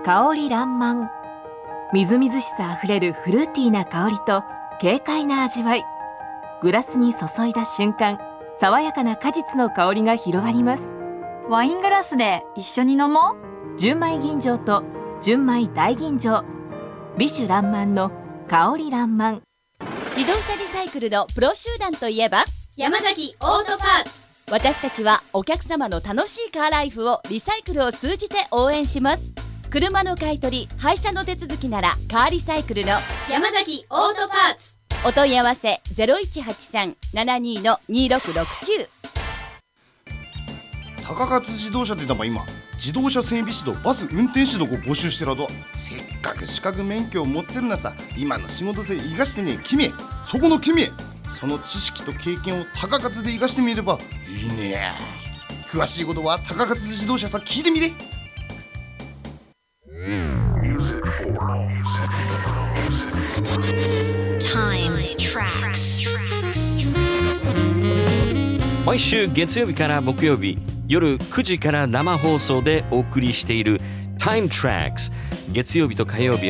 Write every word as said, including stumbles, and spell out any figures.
香り爛漫。みずみずしさあふれるフルーティーな香りと軽快な味わい。グラスに注いだ瞬間、爽やかな果実の香りが広がります。 ワイングラスで一緒に飲もう。 純米吟醸と純米大吟醸、美酒爛漫の香り爛漫。 自動車リサイクルのプロ集団といえば山崎オートパーツ。 私たちはお客様の楽しいカーライフをリサイクルを通じて応援します。車の買い取り、廃車の手続きならカーリサイクルの山崎オートパーツ。 お問い合わせ ゼロいちはちさん ななに にろくろくきゅう。 高勝自動車って言ったら今自動車整備士とバス運転手の子募集してると。せっかく資格免許を持ってるなさ、今の仕事性生かしてね。君そこの君、その知識と経験を高勝で生かしてみればいいね。詳しいことは高勝自動車さ聞いてみれ。 毎週月曜日から木曜日夜くじから生放送でお送りしている Time Tracks。 月曜日と火曜日